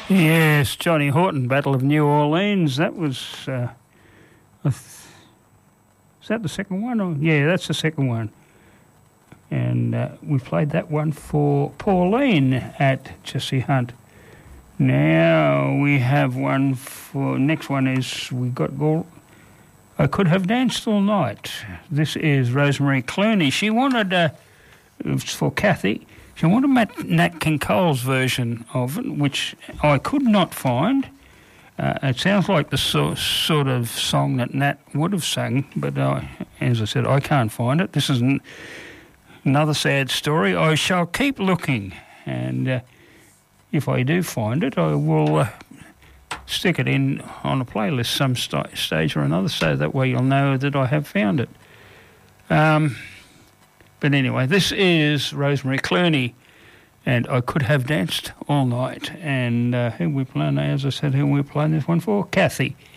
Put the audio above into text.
Yes, Johnny Horton, Battle of New Orleans. That was, is that the second one? Or? Yeah, that's the second one. And we played that one for Pauline at Jesse Hunt. Now we have one for, next one is, we got I Could Have Danced All Night. This is Rosemary Clooney. She wanted, it's for Kathy, she wanted Nat King Cole's version of it, which I could not find. It sounds like the sort of song that Nat would have sung, but as I said, I can't find it. This is another sad story. I shall keep looking, and if I do find it, I will stick it in on a playlist some stage or another, so that way you'll know that I have found it. But anyway, this is Rosemary Clooney, and I Could Have Danced All Night. And who we playing, as I said, who we playing this one for? Kathy.